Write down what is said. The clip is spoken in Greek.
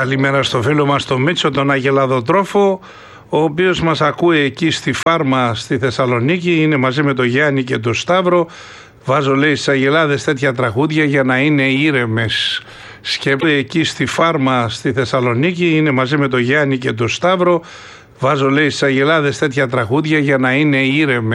Καλημέρα στο φίλο μας τον Μίτσο, τον Αγελαδοτρόφο, ο οποίος μας ακούει εκεί στη Φάρμα στη Θεσσαλονίκη, είναι μαζί με τον Γιάννη και τον Σταύρο. Βάζω, λέει, στις Αγελάδες τέτοια τραγούδια για να είναι ήρεμες. Σκέφτομαι εκεί στη Φάρμα στη Θεσσαλονίκη, είναι μαζί με τον Γιάννη και τον Σταύρο. Βάζω, λέει, στις Αγελάδες τέτοια τραγούδια για να είναι ήρεμες.